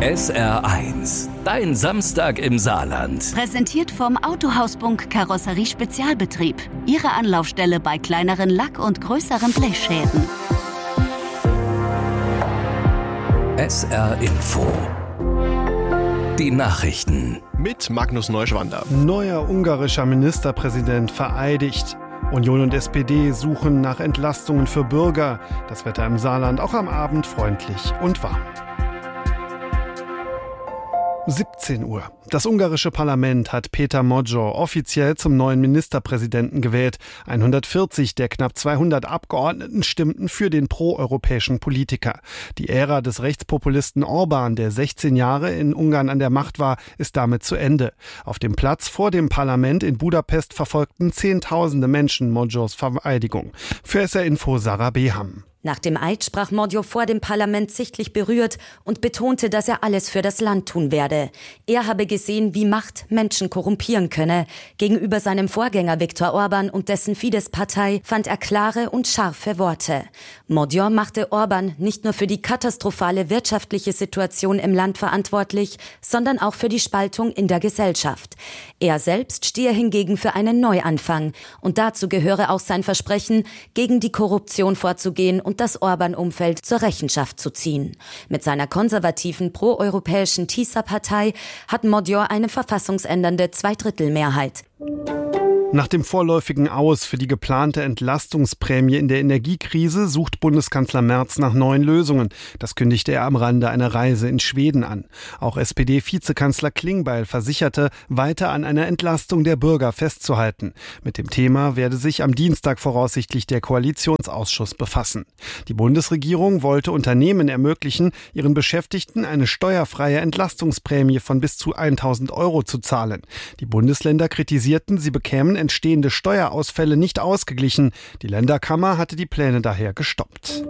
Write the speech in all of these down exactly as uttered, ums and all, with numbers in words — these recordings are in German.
S R eins, dein Samstag im Saarland. Präsentiert vom Autohaus-Bunk Karosserie Spezialbetrieb. Ihre Anlaufstelle bei kleineren Lack- und größeren Blechschäden. S R Info. Die Nachrichten. Mit Magnus Neuschwander. Neuer ungarischer Ministerpräsident vereidigt. Union und S P D suchen nach Entlastungen für Bürger. Das Wetter im Saarland auch am Abend freundlich und warm. siebzehn Uhr. Das ungarische Parlament hat Péter Magyar offiziell zum neuen Ministerpräsidenten gewählt. hundertvierzig der knapp zweihundert Abgeordneten stimmten für den proeuropäischen Politiker. Die Ära des Rechtspopulisten Orbán, der sechzehn Jahre in Ungarn an der Macht war, ist damit zu Ende. Auf dem Platz vor dem Parlament in Budapest verfolgten Zehntausende Menschen Magyars Vereidigung. Für S R Info Sarah Beham. Nach dem Eid sprach Magyar vor dem Parlament sichtlich berührt und betonte, dass er alles für das Land tun werde. Er habe gesehen, wie Macht Menschen korrumpieren könne. Gegenüber seinem Vorgänger Viktor Orbán und dessen Fidesz-Partei fand er klare und scharfe Worte. Magyar machte Orbán nicht nur für die katastrophale wirtschaftliche Situation im Land verantwortlich, sondern auch für die Spaltung in der Gesellschaft. Er selbst stehe hingegen für einen Neuanfang. Und dazu gehöre auch sein Versprechen, gegen die Korruption vorzugehen und das Orbán-Umfeld zur Rechenschaft zu ziehen. Mit seiner konservativen proeuropäischen TISA-Partei hat Magyar eine verfassungsändernde Zweidrittelmehrheit. Nach dem vorläufigen Aus für die geplante Entlastungsprämie in der Energiekrise sucht Bundeskanzler Merz nach neuen Lösungen. Das kündigte er am Rande einer Reise in Schweden an. Auch S P D-Vizekanzler Klingbeil versicherte, weiter an einer Entlastung der Bürger festzuhalten. Mit dem Thema werde sich am Dienstag voraussichtlich der Koalitionsausschuss befassen. Die Bundesregierung wollte Unternehmen ermöglichen, ihren Beschäftigten eine steuerfreie Entlastungsprämie von bis zu tausend Euro zu zahlen. Die Bundesländer kritisierten, sie bekämen entstehende Steuerausfälle nicht ausgeglichen. Die Länderkammer hatte die Pläne daher gestoppt.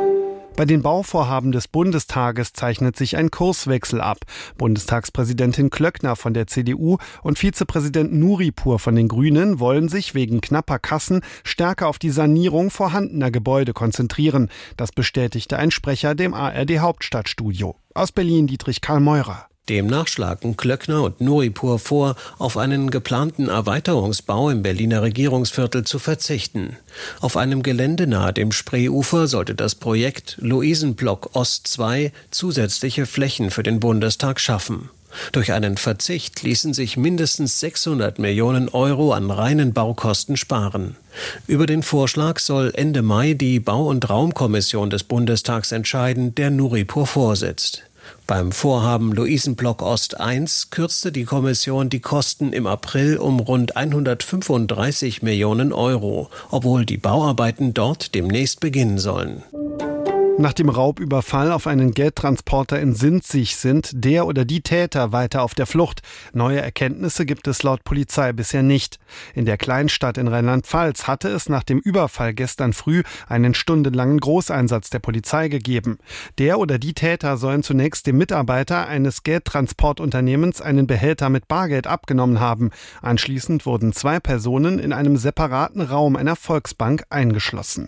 Bei den Bauvorhaben des Bundestages zeichnet sich ein Kurswechsel ab. Bundestagspräsidentin Klöckner von der C D U und Vizepräsident Nuripur von den Grünen wollen sich wegen knapper Kassen stärker auf die Sanierung vorhandener Gebäude konzentrieren. Das bestätigte ein Sprecher dem A R D-Hauptstadtstudio. Aus Berlin Dietrich Karl Meurer. Demnach schlagen Klöckner und Nuripur vor, auf einen geplanten Erweiterungsbau im Berliner Regierungsviertel zu verzichten. Auf einem Gelände nahe dem Spreeufer sollte das Projekt Luisenblock Ost zwei zusätzliche Flächen für den Bundestag schaffen. Durch einen Verzicht ließen sich mindestens sechshundert Millionen Euro an reinen Baukosten sparen. Über den Vorschlag soll Ende Mai die Bau- und Raumkommission des Bundestags entscheiden, der Nuripur vorsitzt. Beim Vorhaben Luisenblock Ost eins kürzte die Kommission die Kosten im April um rund hundertfünfunddreißig Millionen Euro, obwohl die Bauarbeiten dort demnächst beginnen sollen. Nach dem Raubüberfall auf einen Geldtransporter in Sinzig sind der oder die Täter weiter auf der Flucht. Neue Erkenntnisse gibt es laut Polizei bisher nicht. In der Kleinstadt in Rheinland-Pfalz hatte es nach dem Überfall gestern früh einen stundenlangen Großeinsatz der Polizei gegeben. Der oder die Täter sollen zunächst dem Mitarbeiter eines Geldtransportunternehmens einen Behälter mit Bargeld abgenommen haben. Anschließend wurden zwei Personen in einem separaten Raum einer Volksbank eingeschlossen.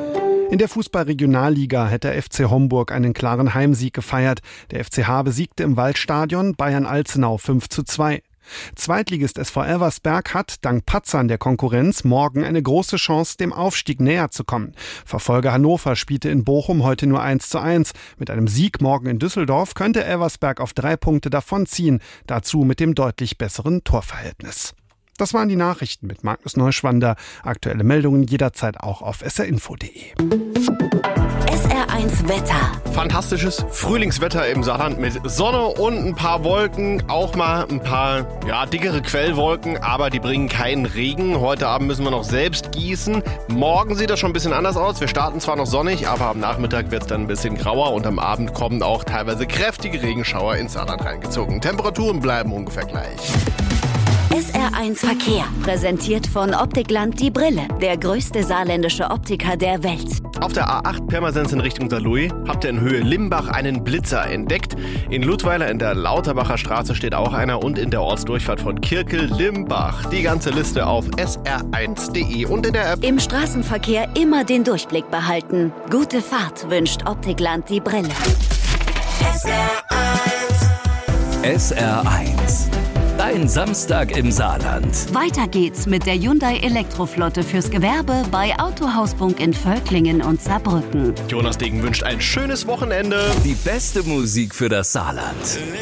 In der Fußball-Regionalliga hätte F C Homburg einen klaren Heimsieg gefeiert. Der F C H besiegte im Waldstadion Bayern-Alzenau fünf zu zwei. Zweitligist S V Elversberg hat dank Patzern der Konkurrenz morgen eine große Chance, dem Aufstieg näher zu kommen. Verfolger Hannover spielte in Bochum heute nur eins zu eins. Mit einem Sieg morgen in Düsseldorf könnte Elversberg auf drei Punkte davonziehen. Dazu mit dem deutlich besseren Torverhältnis. Das waren die Nachrichten mit Magnus Neuschwander. Aktuelle Meldungen jederzeit auch auf s r info punkt d e. S R eins Wetter. Fantastisches Frühlingswetter im Saarland mit Sonne und ein paar Wolken. Auch mal ein paar ja, dickere Quellwolken, aber die bringen keinen Regen. Heute Abend müssen wir noch selbst gießen. Morgen sieht das schon ein bisschen anders aus. Wir starten zwar noch sonnig, aber am Nachmittag wird es dann ein bisschen grauer und am Abend kommen auch teilweise kräftige Regenschauer ins Saarland reingezogen. Temperaturen bleiben ungefähr gleich. S R eins Verkehr. Präsentiert von Optikland Die Brille. Der größte saarländische Optiker der Welt. Auf der A acht Pirmasens in Richtung Saarlouis habt ihr in Höhe Limbach einen Blitzer entdeckt. In Ludweiler in der Lauterbacher Straße steht auch einer und in der Ortsdurchfahrt von Kirkel-Limbach. Die ganze Liste auf s r eins punkt d e und in der App. Im Straßenverkehr immer den Durchblick behalten. Gute Fahrt wünscht Optikland Die Brille. S R eins S R eins. Dein Samstag im Saarland. Weiter geht's mit der Hyundai Elektroflotte fürs Gewerbe bei Autohaus-Bunk in Völklingen und Saarbrücken. Jonas Degen wünscht ein schönes Wochenende. Die beste Musik für das Saarland.